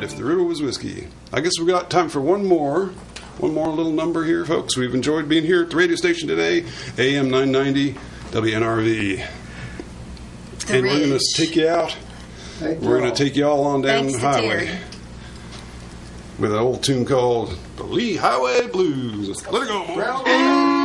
right, if the river was whiskey. I guess we've got time for one more little number here, folks. We've enjoyed being here at the radio station today, AM 990 WNRV. And we're going to take you out. We're going to take you all on down the highway with an old tune called the Lee Highway Blues. Let it go, boys.